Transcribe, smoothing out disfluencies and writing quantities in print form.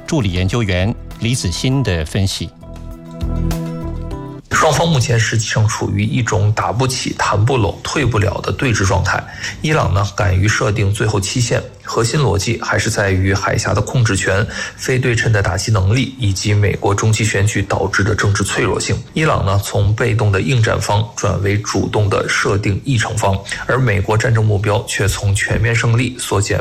助理研究员李子欣的分析。 双方目前实际上处于一种打不起、谈不拢、退不了的对峙状态。伊朗呢，敢于设定最后期限，核心逻辑还是在于海峡的控制权、非对称的打击能力以及美国中期选举导致的政治脆弱性。伊朗呢，从被动的应战方转为主动的设定议程方，而美国战争目标却从全面胜利缩减